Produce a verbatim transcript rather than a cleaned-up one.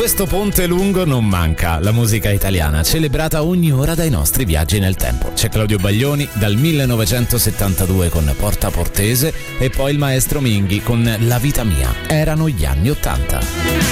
questo ponte lungo non manca la musica italiana, celebrata ogni ora dai nostri viaggi nel tempo. C'è Claudio Baglioni dal millenovecentosettantadue con Porta Portese e poi il maestro Minghi con La vita mia. Erano gli anni ottanta.